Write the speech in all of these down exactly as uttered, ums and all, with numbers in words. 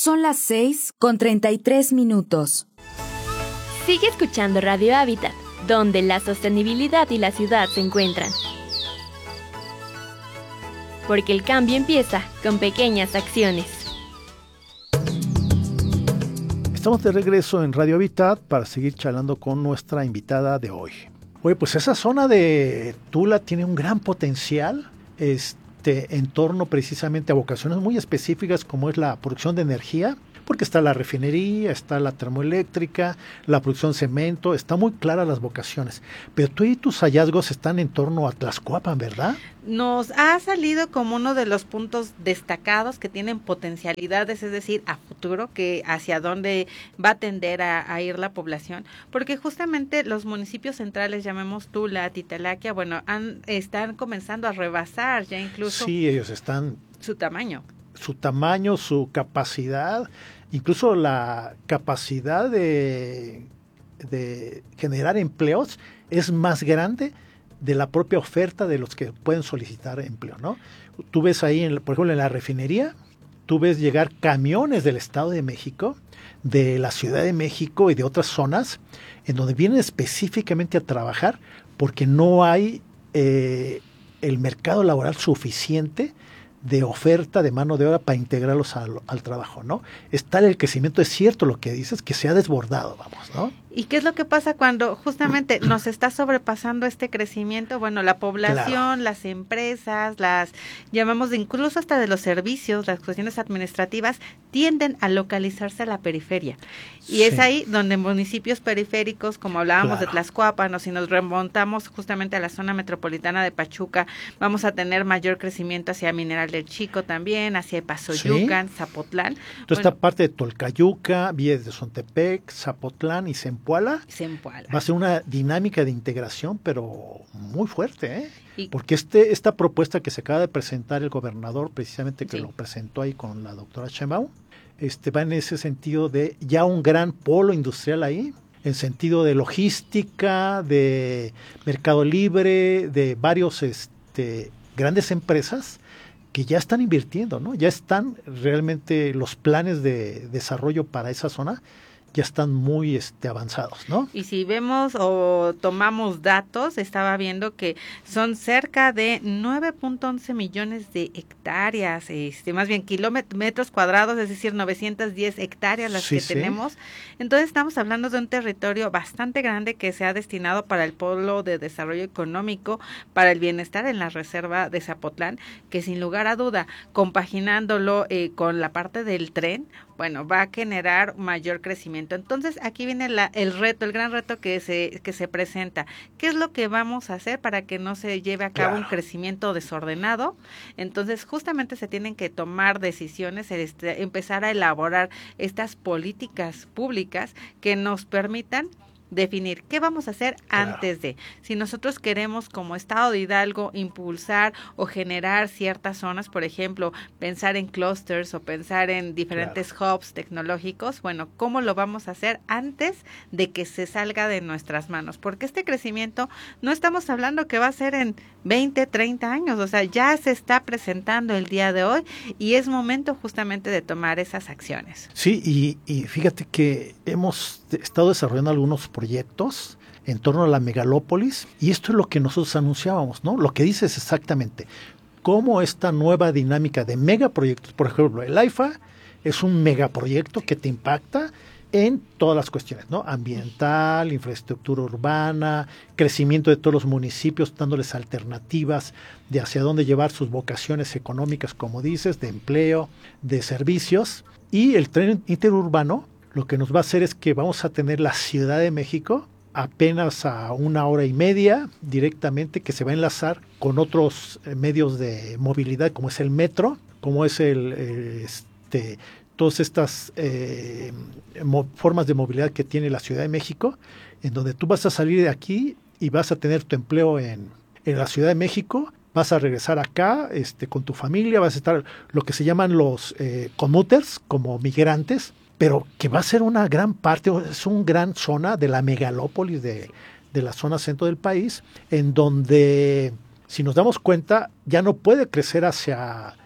Son las seis con treinta y tres minutos. Sigue escuchando Radio Hábitat, donde la sostenibilidad y la ciudad se encuentran. Porque el cambio empieza con pequeñas acciones. Estamos de regreso en Radio Hábitat para seguir charlando con nuestra invitada de hoy. Oye, pues esa zona de Tula tiene un gran potencial este, en torno precisamente a vocaciones muy específicas como es la producción de energía, porque está la refinería, está la termoeléctrica, la producción de cemento, está muy clara las vocaciones. Pero tú y tus hallazgos están en torno a Tlaxcoapan, ¿verdad? Nos ha salido como uno de los puntos destacados que tienen potencialidades, es decir, a futuro, que hacia dónde va a tender a, a ir la población, porque justamente los municipios centrales, llamemos Tula, Titalaquia, bueno, han, están comenzando a rebasar ya incluso sí, ellos están su tamaño. Su tamaño, su capacidad, incluso la capacidad de, de generar empleos es más grande de la propia oferta de los que pueden solicitar empleo, ¿no? Tú ves ahí, en, por ejemplo, en la refinería, tú ves llegar camiones del Estado de México, de la Ciudad de México y de otras zonas, en donde vienen específicamente a trabajar porque no hay eh, el mercado laboral suficiente de oferta de mano de obra para integrarlos al, al trabajo, ¿no? Está el crecimiento, es cierto lo que dices, que se ha desbordado, vamos, ¿no? ¿Y qué es lo que pasa cuando justamente nos está sobrepasando este crecimiento? Bueno, la población, claro, las empresas, las llamamos de incluso hasta de los servicios, las cuestiones administrativas, tienden a localizarse a la periferia. Y sí, es ahí donde municipios periféricos, como hablábamos, claro, de Tlaxcoapan, o si nos remontamos justamente a la zona metropolitana de Pachuca, vamos a tener mayor crecimiento hacia Mineral del Chico también, hacia Pazoyucan, sí, Zapotlán. Entonces, bueno, esta parte de Tolcayuca, Vías de Xontepec, Zapotlán y Zempoala, Zempoala va a ser una dinámica de integración, pero muy fuerte, ¿eh? Y, porque este esta propuesta que se acaba de presentar el gobernador, precisamente que sí, lo presentó ahí con la doctora Sheinbaum, este, va en ese sentido de ya un gran polo industrial ahí, en sentido de logística, de mercado libre, de varios este, grandes empresas que ya están invirtiendo, ¿no? Ya están realmente los planes de desarrollo para esa zona, ya están muy este, avanzados, ¿no? Y si vemos o tomamos datos, estaba viendo que son cerca de nueve punto once millones de hectáreas, este, más bien kilómetros cuadrados, es decir, novecientas diez hectáreas las sí, que sí. tenemos. Entonces estamos hablando de un territorio bastante grande que se ha destinado para el polo de desarrollo económico, para el bienestar en la reserva de Zapotlán, que sin lugar a duda, compaginándolo eh, con la parte del tren, bueno, va a generar mayor crecimiento. Entonces, aquí viene la, el reto, el gran reto que se que se presenta. ¿Qué es lo que vamos a hacer para que no se lleve a cabo, claro, un crecimiento desordenado? Entonces, justamente se tienen que tomar decisiones, este, empezar a elaborar estas políticas públicas que nos permitan definir qué vamos a hacer, claro, antes de. Si nosotros queremos como Estado de Hidalgo impulsar o generar ciertas zonas, por ejemplo, pensar en clusters o pensar en diferentes, claro, hubs tecnológicos, bueno, ¿cómo lo vamos a hacer antes de que se salga de nuestras manos? Porque este crecimiento no estamos hablando que va a ser en veinte, treinta años, o sea, ya se está presentando el día de hoy y es momento justamente de tomar esas acciones. Sí, y, y fíjate que hemos estado desarrollando algunos proyectos en torno a la megalópolis y esto es lo que nosotros anunciábamos, ¿no? Lo que dices exactamente, cómo esta nueva dinámica de megaproyectos, por ejemplo, el AIFA es un megaproyecto que te impacta en todas las cuestiones, ¿no? Ambiental, infraestructura urbana, crecimiento de todos los municipios, dándoles alternativas de hacia dónde llevar sus vocaciones económicas, como dices, de empleo, de servicios. Y el tren interurbano lo que nos va a hacer es que vamos a tener la Ciudad de México apenas a una hora y media directamente, que se va a enlazar con otros eh, medios de movilidad, como es el metro, como es el eh, este todas estas eh, mo- formas de movilidad que tiene la Ciudad de México, en donde tú vas a salir de aquí y vas a tener tu empleo en, en la Ciudad de México, vas a regresar acá este, con tu familia, vas a estar lo que se llaman los eh, commuters, como migrantes, pero que va a ser una gran parte, es una gran zona de la megalópolis de, de la zona centro del país, en donde, si nos damos cuenta, ya no puede crecer hacia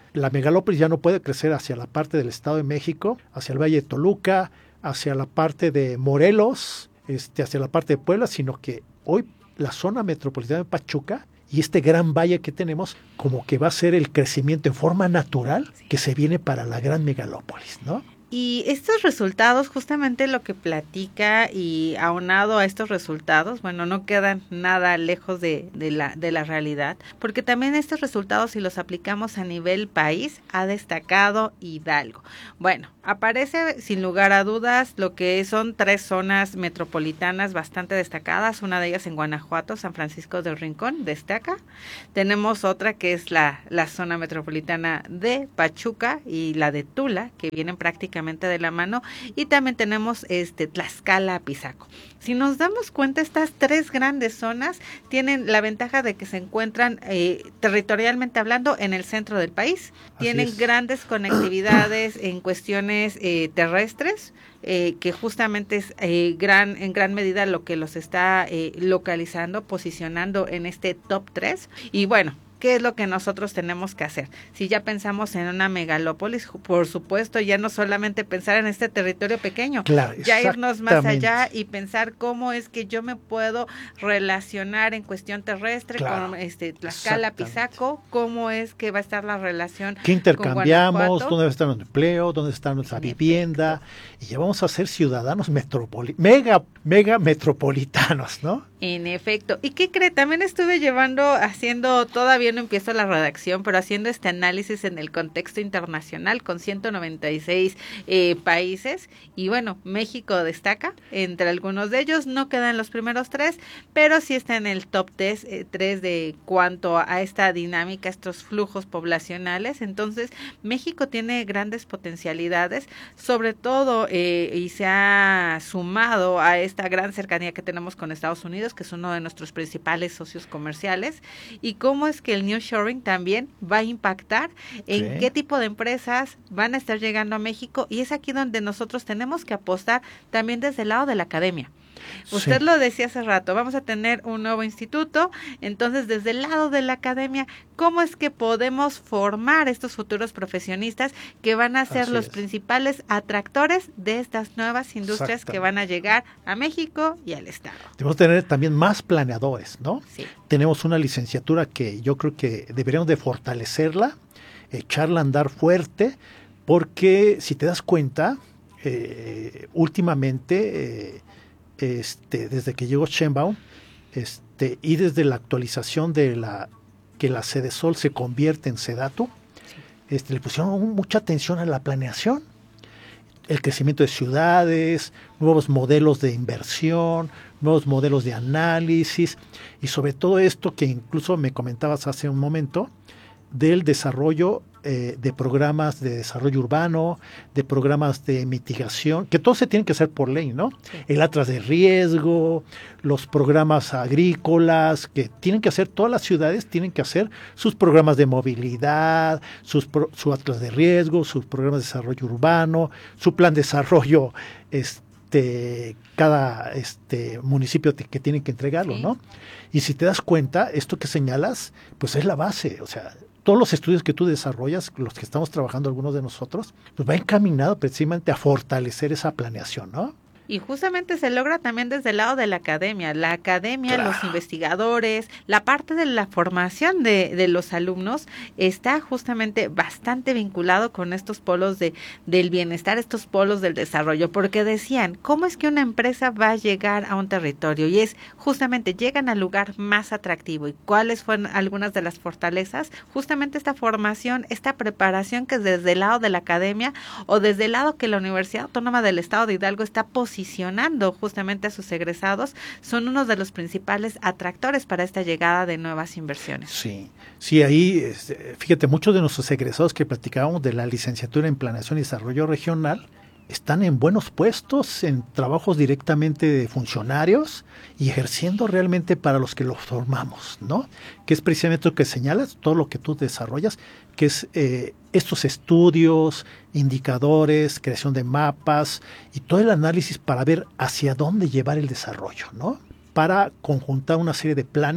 La megalópolis ya no puede crecer hacia la parte del Estado de México, hacia el Valle de Toluca, hacia la parte de Morelos, este, hacia la parte de Puebla, sino que hoy la zona metropolitana de Pachuca y este gran valle que tenemos como que va a ser el crecimiento en forma natural que se viene para la gran megalópolis, ¿no? Y estos resultados, justamente lo que platica y aunado a estos resultados, bueno, no quedan nada lejos de, de, la, de la realidad, porque también estos resultados, si los aplicamos a nivel país, ha destacado Hidalgo. Bueno, aparece sin lugar a dudas lo que son tres zonas metropolitanas bastante destacadas, una de ellas en Guanajuato, San Francisco del Rincón, destaca. Tenemos otra que es la, la zona metropolitana de Pachuca y la de Tula, que vienen prácticamente de la mano, y también tenemos este Tlaxcala, Apizaco. Si nos damos cuenta, estas tres grandes zonas tienen la ventaja de que se encuentran eh, territorialmente hablando en el centro del país. Así tienen es. Grandes conectividades en cuestiones eh, terrestres, eh, que justamente es eh, gran en gran medida lo que los está eh, localizando, posicionando en este top tres. Y bueno, ¿qué es lo que nosotros tenemos que hacer? Si ya pensamos en una megalópolis, por supuesto, ya no solamente pensar en este territorio pequeño, claro, ya irnos más allá y pensar cómo es que yo me puedo relacionar en cuestión terrestre claro, con este Tlaxcala, Apizaco, cómo es que va a estar la relación. ¿Qué intercambiamos? ¿Dónde va a estar nuestro empleo? ¿Dónde está nuestra en vivienda? Efecto. Y ya vamos a ser ciudadanos metropoli- mega, mega metropolitanos, ¿no? En efecto. ¿Y qué cree? También estuve llevando, haciendo, todavía no empiezo la redacción, pero haciendo este análisis en el contexto internacional con ciento noventa y seis eh, países. Y bueno, México destaca entre algunos de ellos, no queda en los primeros tres, pero sí está en el top tres, eh, tres de cuanto a esta dinámica, estos flujos poblacionales. Entonces, México tiene grandes potencialidades, sobre todo, eh, y se ha sumado a esta gran cercanía que tenemos con Estados Unidos, que es uno de nuestros principales socios comerciales, y cómo es que el nearshoring también va a impactar en sí. qué tipo de empresas van a estar llegando a México, y es aquí donde nosotros tenemos que apostar también desde el lado de la academia. Usted sí. lo decía hace rato, vamos a tener un nuevo instituto, entonces desde el lado de la academia, ¿cómo es que podemos formar estos futuros profesionistas que van a ser Así los es. principales atractores de estas nuevas industrias que van a llegar a México y al Estado? Debemos tener también más planeadores, ¿no? Sí. Tenemos una licenciatura que yo creo que deberíamos de fortalecerla, echarla a andar fuerte, porque si te das cuenta, eh, últimamente... Eh, Este, desde que llegó Sheinbaum, este, y desde la actualización de la que la Sedesol se convierte en Sedatu, este, le pusieron mucha atención a la planeación, el crecimiento de ciudades, nuevos modelos de inversión, nuevos modelos de análisis, y sobre todo esto que incluso me comentabas hace un momento, del desarrollo eh, de programas de desarrollo urbano, de programas de mitigación, que todo se tiene que hacer por ley, ¿no? Sí. El atlas de riesgo, los programas agrícolas, que tienen que hacer todas las ciudades, tienen que hacer sus programas de movilidad, sus pro, su atlas de riesgo, sus programas de desarrollo urbano, su plan de desarrollo, este, cada este municipio te, que tienen que entregarlo, sí. ¿no? Y si te das cuenta, esto que señalas, pues es la base, o sea, todos los estudios que tú desarrollas, los que estamos trabajando algunos de nosotros, pues va encaminado precisamente a fortalecer esa planeación, ¿no? Y justamente se logra también desde el lado de la academia. La academia, claro. los investigadores, la parte de la formación de, de los alumnos está justamente bastante vinculado con estos polos de del bienestar, estos polos del desarrollo, porque decían, ¿cómo es que una empresa va a llegar a un territorio? Y es justamente, llegan al lugar más atractivo. ¿Y cuáles fueron algunas de las fortalezas? Justamente esta formación, esta preparación que desde el lado de la academia o desde el lado que la Universidad Autónoma del Estado de Hidalgo está posicionando posicionando justamente a sus egresados, son uno de los principales atractores para esta llegada de nuevas inversiones. Sí, sí, ahí, fíjate, muchos de nuestros egresados que platicábamos de la licenciatura en Planeación y Desarrollo Regional están en buenos puestos, en trabajos directamente de funcionarios y ejerciendo realmente para los que los formamos, ¿no? Que es precisamente lo que señalas, todo lo que tú desarrollas, que es eh, estos estudios, indicadores, creación de mapas y todo el análisis para ver hacia dónde llevar el desarrollo, ¿no? Para conjuntar una serie de planes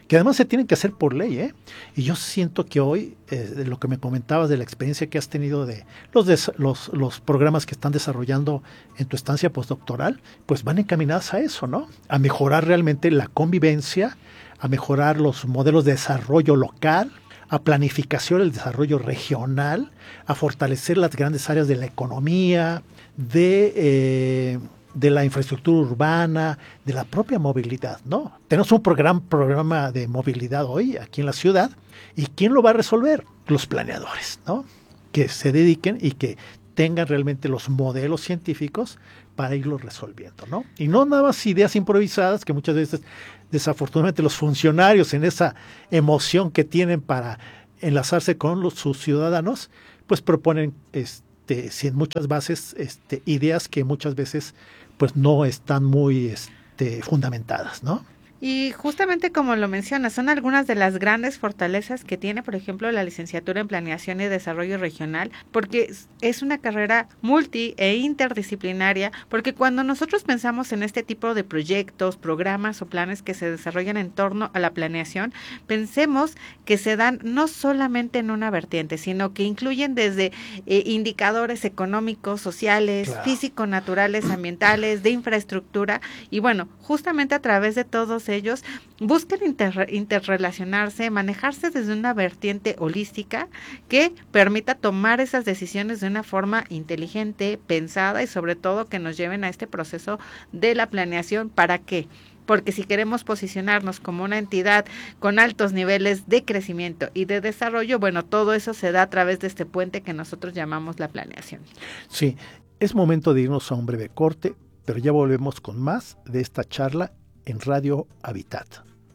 que además se tienen que hacer por ley, ¿eh? Y yo siento que hoy, eh, de lo que me comentabas de la experiencia que has tenido de los, des, los los programas que están desarrollando en tu estancia postdoctoral, pues van encaminadas a eso, ¿no? A mejorar realmente la convivencia, a mejorar los modelos de desarrollo local, a planificación del desarrollo regional, a fortalecer las grandes áreas de la economía, de, eh, de la infraestructura urbana, de la propia movilidad, ¿no? Tenemos un gran programa de movilidad hoy aquí en la ciudad, ¿y quién lo va a resolver? Los planeadores, ¿no? Que se dediquen y que tengan realmente los modelos científicos para irlo resolviendo, ¿no? Y no nada más ideas improvisadas que muchas veces, desafortunadamente, los funcionarios en esa emoción que tienen para enlazarse con los, sus ciudadanos, pues proponen este, sin muchas bases este, ideas que muchas veces pues no están muy este, fundamentadas, ¿no? Y justamente como lo mencionas, son algunas de las grandes fortalezas que tiene, por ejemplo, la licenciatura en Planeación y Desarrollo Regional, porque es una carrera multi e interdisciplinaria, porque cuando nosotros pensamos en este tipo de proyectos, programas o planes que se desarrollan en torno a la planeación, pensemos que se dan no solamente en una vertiente, sino que incluyen desde eh, indicadores económicos, sociales, claro, físico-naturales, ambientales, de infraestructura, y bueno, justamente a través de todos ellos buscan inter, interrelacionarse, manejarse desde una vertiente holística que permita tomar esas decisiones de una forma inteligente, pensada y sobre todo que nos lleven a este proceso de la planeación. ¿Para qué? Porque si queremos posicionarnos como una entidad con altos niveles de crecimiento y de desarrollo, bueno, todo eso se da a través de este puente que nosotros llamamos la planeación. Sí, es momento de irnos a un breve corte, pero ya volvemos con más de esta charla en Radio Habitat.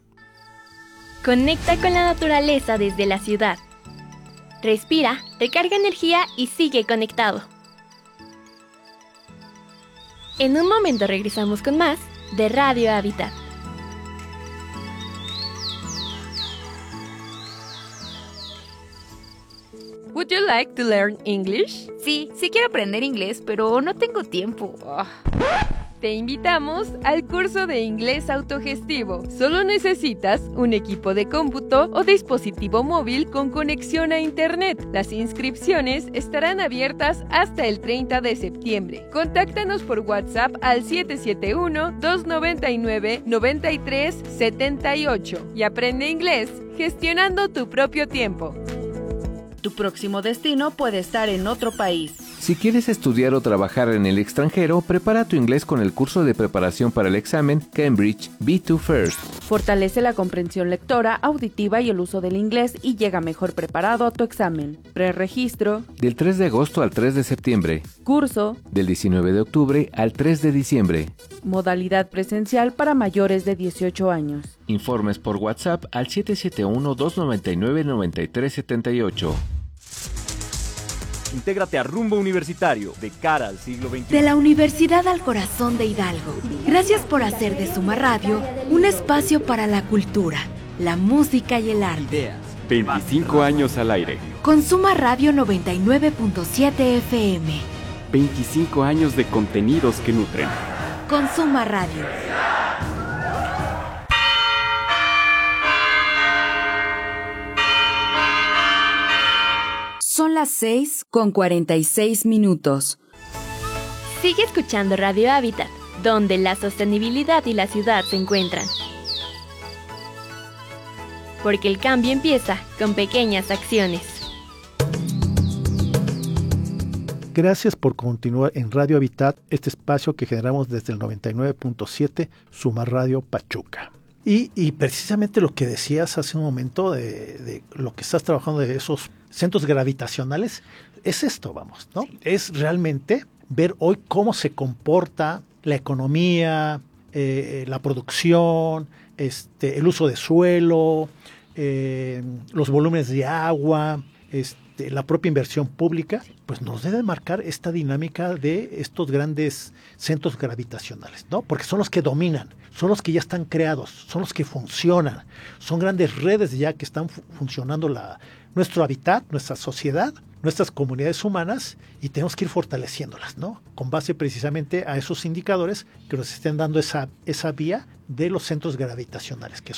Conecta con la naturaleza desde la ciudad. Respira, recarga energía y sigue conectado. En un momento regresamos con más de Radio Habitat. Would you like to learn English? Sí, sí quiero aprender inglés, pero no tengo tiempo. Oh. Te invitamos al curso de inglés autogestivo. Solo necesitas un equipo de cómputo o dispositivo móvil con conexión a internet. Las inscripciones estarán abiertas hasta el treinta de septiembre. Contáctanos por WhatsApp al siete siete uno, dos nueve nueve, nueve tres siete ocho y aprende inglés gestionando tu propio tiempo. Tu próximo destino puede estar en otro país. Si quieres estudiar o trabajar en el extranjero, prepara tu inglés con el curso de preparación para el examen Cambridge B dos First. Fortalece la comprensión lectora, auditiva y el uso del inglés y llega mejor preparado a tu examen. Preregistro. Del tres de agosto al tres de septiembre. Curso. Del diecinueve de octubre al tres de diciembre. Modalidad presencial para mayores de dieciocho años. Informes por WhatsApp al siete siete uno, dos nueve nueve, nueve tres siete ocho. Intégrate a Rumbo Universitario, de cara al siglo veintiuno. De la Universidad al Corazón de Hidalgo. Gracias por hacer de Suma Radio un espacio para la cultura, la música y el arte. Ideas. veinticinco años al aire. Con Suma Radio noventa y nueve punto siete F M. veinticinco años de contenidos que nutren. Con Suma Radio. Son las seis con cuarenta y seis minutos. Sigue escuchando Radio Habitat, donde la sostenibilidad y la ciudad se encuentran. Porque el cambio empieza con pequeñas acciones. Gracias por continuar en Radio Habitat, este espacio que generamos desde el noventa y nueve punto siete Suma Radio Pachuca. Y, y precisamente lo que decías hace un momento de, de lo que estás trabajando de esos centros gravitacionales, es esto, vamos, ¿no? Es realmente ver hoy cómo se comporta la economía, eh, la producción, este, el uso de suelo, eh, los volúmenes de agua, este, la propia inversión pública, pues nos debe marcar esta dinámica de estos grandes centros gravitacionales, ¿no? Porque son los que dominan, son los que ya están creados, son los que funcionan, son grandes redes ya que están fu- funcionando la, nuestro hábitat, nuestra sociedad, nuestras comunidades humanas, y tenemos que ir fortaleciéndolas, ¿no? Con base precisamente a esos indicadores que nos estén dando esa, esa vía de los centros gravitacionales, que son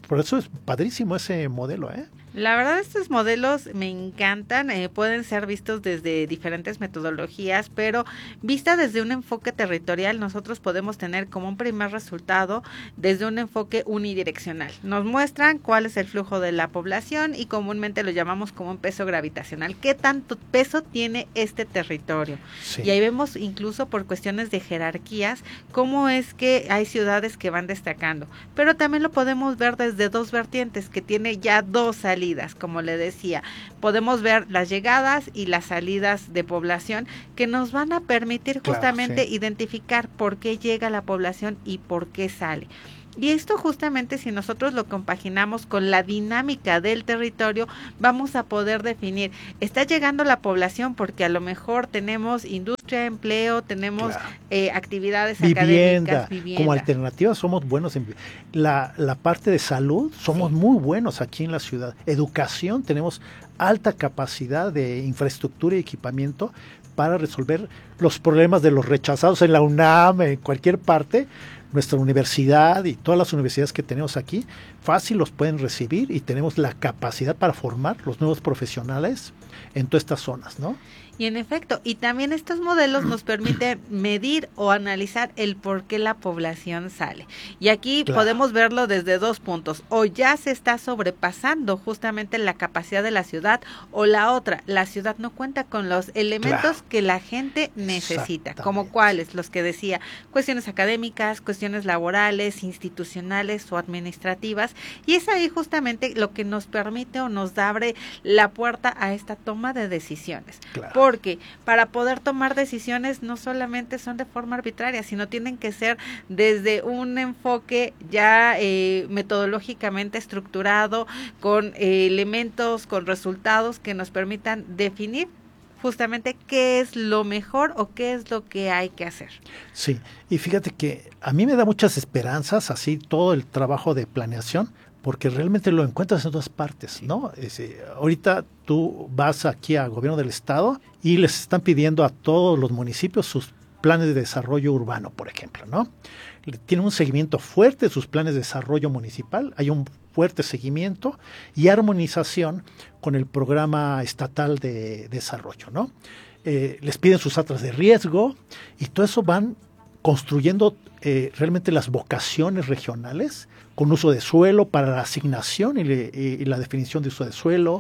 por eso es padrísimo ese modelo, ¿eh? La verdad, estos modelos me encantan, eh, pueden ser vistos desde diferentes metodologías, pero vista desde un enfoque territorial, nosotros podemos tener como un primer resultado desde un enfoque unidireccional. Nos muestran cuál es el flujo de la población y comúnmente lo llamamos como un peso gravitacional. ¿Qué tanto peso tiene este territorio? Sí. Y ahí vemos incluso por cuestiones de jerarquías cómo es que hay ciudades que van destacando, pero también lo podemos ver desde dos vertientes, que tiene ya dos salidas. Como le decía, podemos ver las llegadas y las salidas de población que nos van a permitir justamente claro, sí. identificar por qué llega la población y por qué sale. Y esto justamente, si nosotros lo compaginamos con la dinámica del territorio, vamos a poder definir, está llegando la población porque a lo mejor tenemos industria, empleo, tenemos claro. eh, actividades vivienda, académicas, vivienda. Como alternativa somos buenos en la, la parte de salud, somos sí. muy buenos aquí en la ciudad. Educación, tenemos alta capacidad de infraestructura y equipamiento para resolver los problemas de los rechazados en la UNAM, en cualquier parte. Nuestra universidad y todas las universidades que tenemos aquí, fácil los pueden recibir y tenemos la capacidad para formar los nuevos profesionales en todas estas zonas, ¿no? Y en efecto, y también estos modelos nos permiten medir o analizar el por qué la población sale. Y aquí claro. podemos verlo desde dos puntos. O ya se está sobrepasando justamente la capacidad de la ciudad, o la otra, la ciudad no cuenta con los elementos claro. que la gente necesita. Como cuáles, los que decía, cuestiones académicas, cuestiones laborales, institucionales o administrativas. Y es ahí justamente lo que nos permite o nos abre la puerta a esta toma de decisiones. Claro. Porque para poder tomar decisiones no solamente son de forma arbitraria, sino tienen que ser desde un enfoque ya eh, metodológicamente estructurado, con eh, elementos, con resultados que nos permitan definir justamente qué es lo mejor o qué es lo que hay que hacer. Sí, y fíjate que a mí me da muchas esperanzas así todo el trabajo de planeación, porque realmente lo encuentras en todas partes, ¿no? Es, eh, ahorita tú vas aquí al gobierno del estado y les están pidiendo a todos los municipios sus planes de desarrollo urbano, por ejemplo, ¿no? Tienen un seguimiento fuerte de sus planes de desarrollo municipal, hay un fuerte seguimiento y armonización con el programa estatal de desarrollo, ¿no? Eh, les piden sus atlas de riesgo y todo eso van construyendo eh, realmente las vocaciones regionales con uso de suelo para la asignación y, le, y, y la definición de uso de suelo,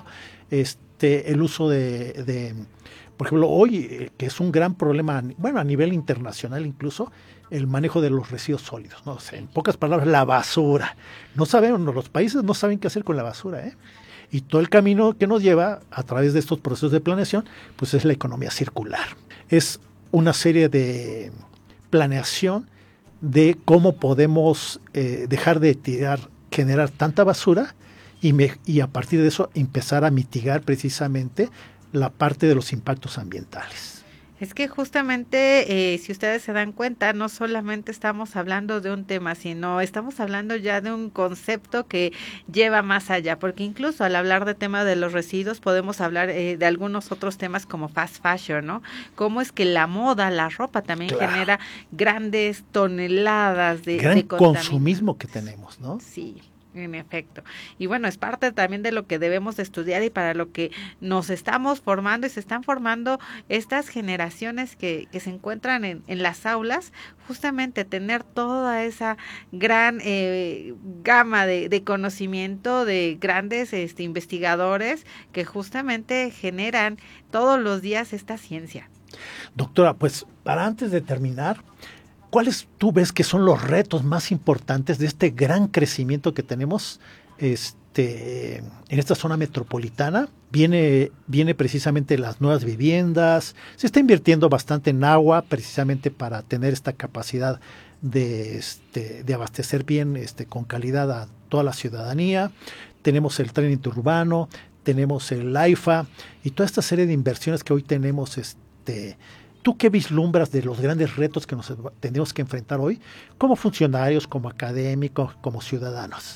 este, el uso de, de, por ejemplo, hoy, eh, que es un gran problema, bueno, a nivel internacional incluso, el manejo de los residuos sólidos, ¿no? O sea, en pocas palabras, la basura. No saben, los países no saben qué hacer con la basura, ¿eh? Y todo el camino que nos lleva a través de estos procesos de planeación, pues es la economía circular. Es una serie de planeación de cómo podemos eh, dejar de tirar, generar tanta basura y, me, y a partir de eso empezar a mitigar precisamente la parte de los impactos ambientales. Es que justamente, eh, si ustedes se dan cuenta, no solamente estamos hablando de un tema, sino estamos hablando ya de un concepto que lleva más allá, porque incluso al hablar de tema de los residuos podemos hablar eh, de algunos otros temas como fast fashion, ¿no? Cómo es que la moda, la ropa también claro. genera grandes toneladas de, gran de consumismo que tenemos, ¿no? Sí. En efecto. Y bueno, es parte también de lo que debemos de estudiar y para lo que nos estamos formando y se están formando estas generaciones que, que se encuentran en, en las aulas, justamente tener toda esa gran eh, gama de, de conocimiento de grandes este, investigadores que justamente generan todos los días esta ciencia. Doctora, pues para antes de terminar, ¿cuáles tú ves que son los retos más importantes de este gran crecimiento que tenemos este, en esta zona metropolitana? Viene, viene precisamente las nuevas viviendas, se está invirtiendo bastante en agua precisamente para tener esta capacidad de, este, de abastecer bien este, con calidad a toda la ciudadanía. Tenemos el tren interurbano, tenemos el AIFA y toda esta serie de inversiones que hoy tenemos este, ¿tú qué vislumbras de los grandes retos que nos tendremos que enfrentar hoy como funcionarios, como académicos, como ciudadanos?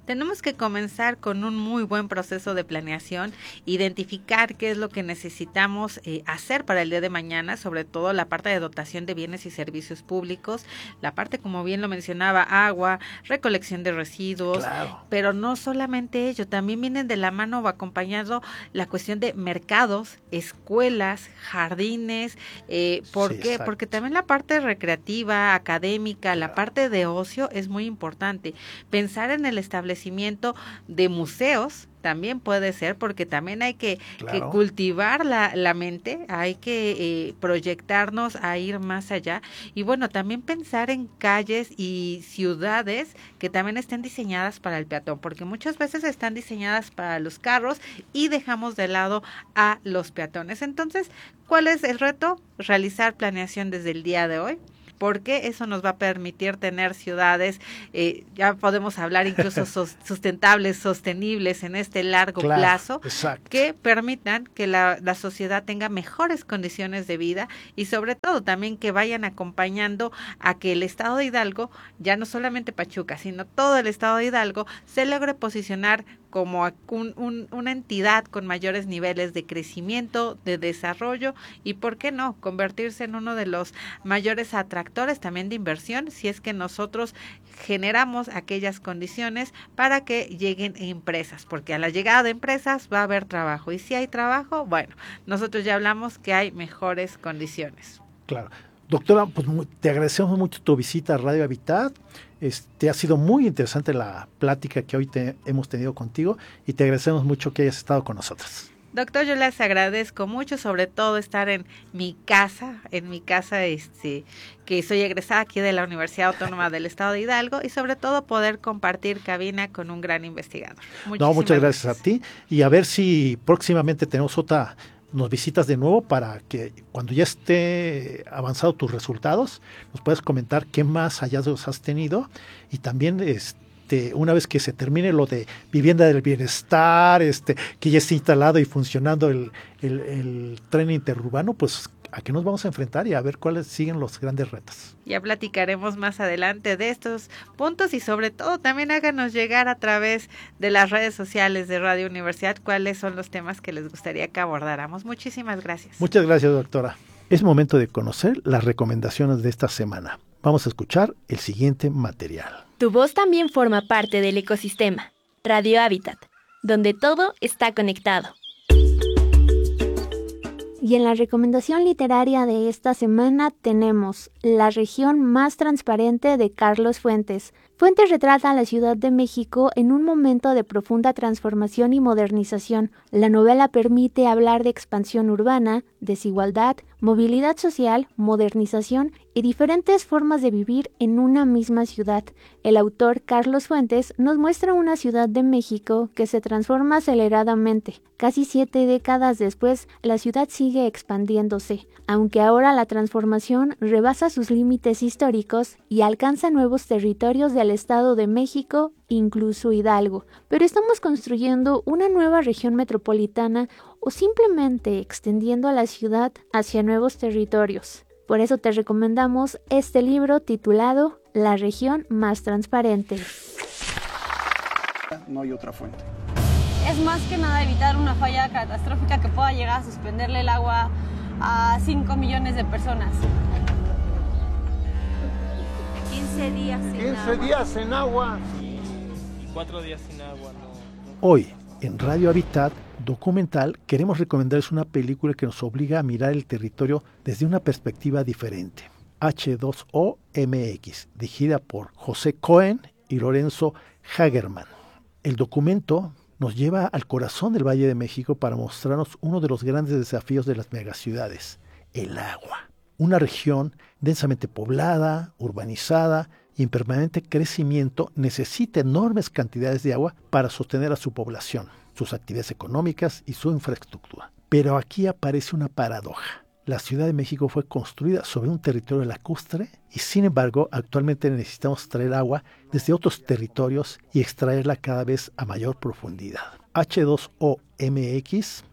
Tenemos que comenzar con un muy buen proceso de planeación, identificar qué es lo que necesitamos eh, hacer para el día de mañana, sobre todo la parte de dotación de bienes y servicios públicos, la parte, como bien lo mencionaba, agua, recolección de residuos, Claro. pero no solamente ello, también vienen de la mano o acompañado la cuestión de mercados, escuelas, jardines, eh, ¿por Sí, qué? exacto. Porque también la parte recreativa, académica, la parte de ocio es muy importante. Pensar en el establecimiento de museos también puede ser, porque también hay que, Claro. que cultivar la, la mente, hay que eh, proyectarnos a ir más allá y bueno, también pensar en calles y ciudades que también estén diseñadas para el peatón, porque muchas veces están diseñadas para los carros y dejamos de lado a los peatones. Entonces, ¿cuál es el reto? Realizar planeación desde el día de hoy, porque eso nos va a permitir tener ciudades, eh, ya podemos hablar incluso sos, sustentables, sostenibles en este largo Claro, plazo, exacto. que permitan que la, la sociedad tenga mejores condiciones de vida y sobre todo también que vayan acompañando a que el estado de Hidalgo, ya no solamente Pachuca, sino todo el estado de Hidalgo, se logre posicionar como un, un, una entidad con mayores niveles de crecimiento, de desarrollo y, ¿por qué no?, convertirse en uno de los mayores atractores también de inversión, si es que nosotros generamos aquellas condiciones para que lleguen empresas, porque a la llegada de empresas va a haber trabajo y si hay trabajo, bueno, nosotros ya hablamos que hay mejores condiciones. Claro. Doctora, pues muy, te agradecemos mucho tu visita a Radio Habitat. Este, ha sido muy interesante la plática que hoy te, hemos tenido contigo y te agradecemos mucho que hayas estado con nosotros. Doctor, yo les agradezco mucho, sobre todo estar en mi casa, en mi casa, este, que soy egresada aquí de la Universidad Autónoma del Estado de Hidalgo y sobre todo poder compartir cabina con un gran investigador. Muchísimas No, muchas gracias, gracias a ti y a ver si próximamente tenemos otra, nos visitas de nuevo para que cuando ya esté avanzado tus resultados nos puedas comentar qué más hallazgos has tenido y también este, una vez que se termine lo de vivienda del bienestar, este, que ya esté instalado y funcionando el, el, el tren interurbano, pues a qué nos vamos a enfrentar y a ver cuáles siguen los grandes retos. Ya platicaremos más adelante de estos puntos y sobre todo también háganos llegar a través de las redes sociales de Radio Universidad cuáles son los temas que les gustaría que abordáramos. Muchísimas gracias. Muchas gracias, doctora. Es momento de conocer las recomendaciones de esta semana. Vamos a escuchar el siguiente material. Tu voz también forma parte del ecosistema. Radio Habitat, donde todo está conectado. Y en la recomendación literaria de esta semana tenemos La región más transparente de Carlos Fuentes. Fuentes retrata a la Ciudad de México en un momento de profunda transformación y modernización. La novela permite hablar de expansión urbana, desigualdad, movilidad social, modernización y diferentes formas de vivir en una misma ciudad. El autor Carlos Fuentes nos muestra una Ciudad de México que se transforma aceleradamente. Casi siete décadas después, la ciudad sigue expandiéndose, aunque ahora la transformación rebasa sus límites históricos y alcanza nuevos territorios del Estado de México, incluso Hidalgo. Pero estamos construyendo una nueva región metropolitana o simplemente extendiendo a la ciudad hacia nuevos territorios. Por eso te recomendamos este libro titulado La región más transparente. No hay otra fuente. Es más que nada evitar una falla catastrófica que pueda llegar a suspenderle el agua a cinco millones de personas. quince días sin quince agua. días sin agua. Y cuatro días sin agua. No, no. Hoy, en Radio Habitat Documental, queremos recomendarles una película que nos obliga a mirar el territorio desde una perspectiva diferente. H dos O M X, dirigida por José Cohen y Lorenzo Hagerman. El documento nos lleva al corazón del Valle de México para mostrarnos uno de los grandes desafíos de las megaciudades, el agua. Una región densamente poblada, urbanizada y en permanente crecimiento necesita enormes cantidades de agua para sostener a su población, sus actividades económicas y su infraestructura. Pero aquí aparece una paradoja. La Ciudad de México fue construida sobre un territorio lacustre y, sin embargo, actualmente necesitamos traer agua desde otros territorios y extraerla cada vez a mayor profundidad. H dos O M X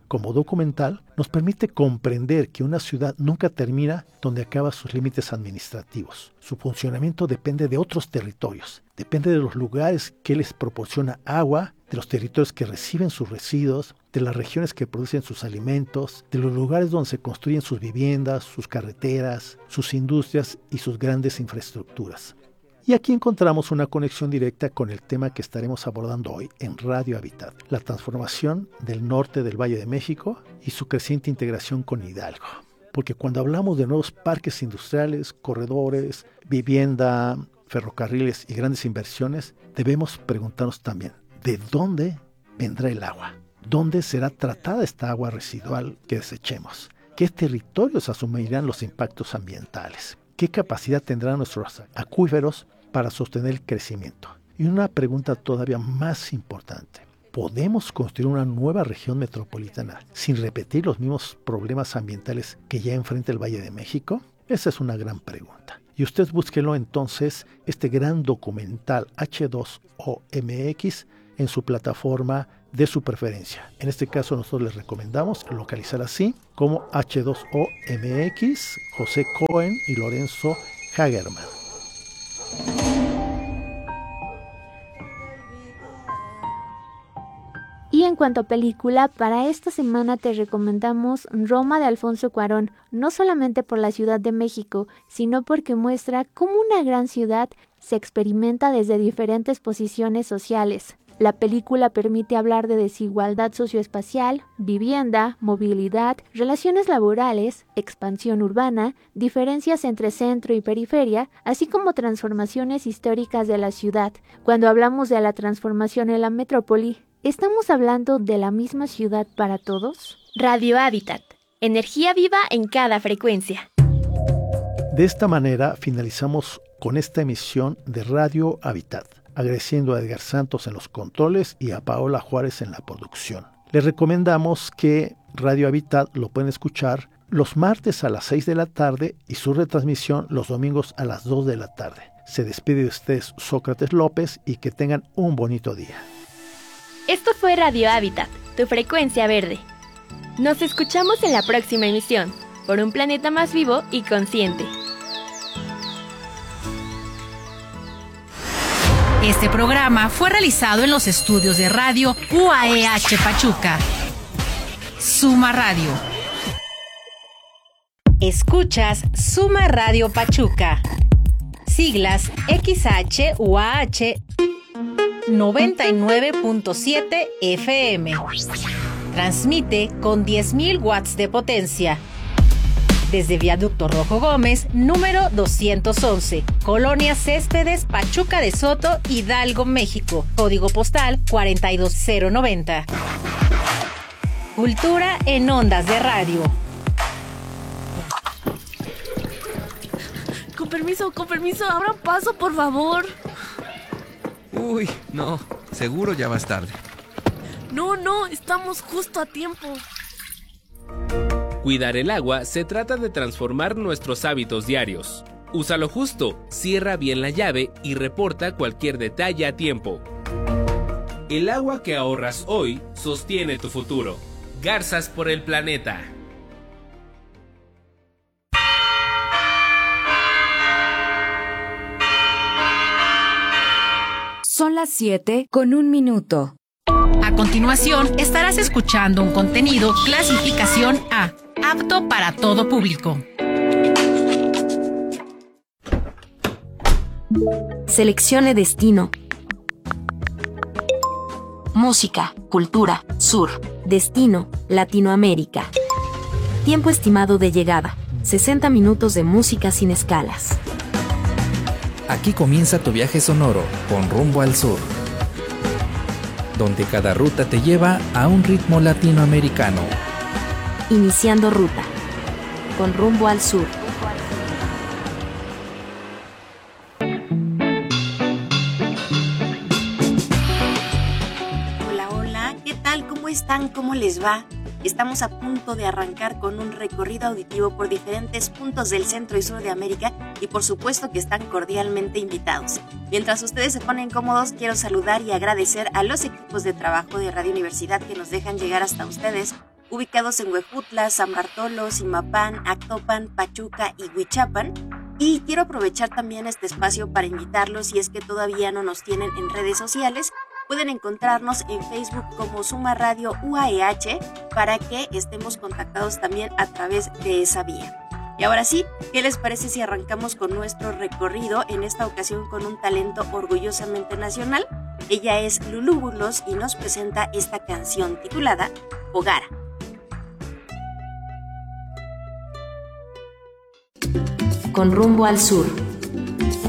como documental, nos permite comprender que una ciudad nunca termina donde acaba sus límites administrativos. Su funcionamiento depende de otros territorios, depende de los lugares que les proporciona agua, de los territorios que reciben sus residuos, de las regiones que producen sus alimentos, de los lugares donde se construyen sus viviendas, sus carreteras, sus industrias y sus grandes infraestructuras. Y aquí encontramos una conexión directa con el tema que estaremos abordando hoy en Radio Hábitat, la transformación del norte del Valle de México y su creciente integración con Hidalgo. Porque cuando hablamos de nuevos parques industriales, corredores, vivienda, ferrocarriles y grandes inversiones, debemos preguntarnos también, ¿de dónde vendrá el agua? ¿Dónde será tratada esta agua residual que desechemos? ¿Qué territorios asumirán los impactos ambientales? ¿Qué capacidad tendrán nuestros acuíferos para sostener el crecimiento? Y una pregunta todavía más importante. ¿Podemos construir una nueva región metropolitana sin repetir los mismos problemas ambientales que ya enfrenta el Valle de México? Esa es una gran pregunta. Y usted búsquelo entonces, este gran documental H dos O M X, en su plataforma de su preferencia. En este caso nosotros les recomendamos localizar así como H dos O M X, José Cohen y Lorenzo Hagerman. Y en cuanto a película, para esta semana te recomendamos Roma de Alfonso Cuarón, no solamente por la Ciudad de México, sino porque muestra cómo una gran ciudad se experimenta desde diferentes posiciones sociales. La película permite hablar de desigualdad socioespacial, vivienda, movilidad, relaciones laborales, expansión urbana, diferencias entre centro y periferia, así como transformaciones históricas de la ciudad. Cuando hablamos de la transformación en la metrópoli, ¿estamos hablando de la misma ciudad para todos? Radio Hábitat. Energía viva en cada frecuencia. De esta manera finalizamos con esta emisión de Radio Hábitat, agradeciendo a Edgar Santos en los controles y a Paola Juárez en la producción. Les recomendamos que Radio Hábitat lo pueden escuchar los martes a las seis de la tarde y su retransmisión los domingos a las dos de la tarde. Se despide de ustedes Sócrates López y que tengan un bonito día. Esto fue Radio Hábitat, tu frecuencia verde. Nos escuchamos en la próxima emisión, por un planeta más vivo y consciente. Este programa fue realizado en los estudios de radio U A E H Pachuca. Suma Radio. Escuchas Suma Radio Pachuca. Siglas X H U A H noventa y nueve punto siete F M. Transmite con diez mil watts de potencia. Desde Viaducto Rojo Gómez, número doscientos once, Colonia Céspedes, Pachuca de Soto, Hidalgo, México. Código postal cuarenta y dos cero noventa. Cultura en ondas de radio. Con permiso, con permiso, abran paso, por favor. Uy, no, seguro ya vas tarde. No, no, estamos justo a tiempo. Cuidar el agua se trata de transformar nuestros hábitos diarios. Úsalo justo, cierra bien la llave y reporta cualquier detalle a tiempo. El agua que ahorras hoy sostiene tu futuro. Garzas por el planeta. Son las siete con un minuto. A continuación, estarás escuchando un contenido clasificación A, apto para todo público. Seleccione destino. Música, cultura, sur. Destino, Latinoamérica. Tiempo estimado de llegada, sesenta minutos de música sin escalas. Aquí comienza tu viaje sonoro con rumbo al sur, donde cada ruta te lleva a un ritmo latinoamericano. Iniciando ruta, con rumbo al sur. Hola, hola, ¿qué tal? ¿Cómo están? ¿Cómo les va? Estamos a punto de arrancar con un recorrido auditivo por diferentes puntos del centro y sur de América y por supuesto que están cordialmente invitados. Mientras ustedes se ponen cómodos, quiero saludar y agradecer a los equipos de trabajo de Radio Universidad que nos dejan llegar hasta ustedes ubicados en Huejutla, San Bartolo, Zimapán, Actopan, Pachuca y Huichapan. Y quiero aprovechar también este espacio para invitarlos, si es que todavía no nos tienen en redes sociales, pueden encontrarnos en Facebook como Suma Radio U A E H para que estemos contactados también a través de esa vía. Y ahora sí, ¿qué les parece si arrancamos con nuestro recorrido, en esta ocasión con un talento orgullosamente nacional? Ella es Lulú Burlos y nos presenta esta canción titulada Hogara. Con rumbo al sur.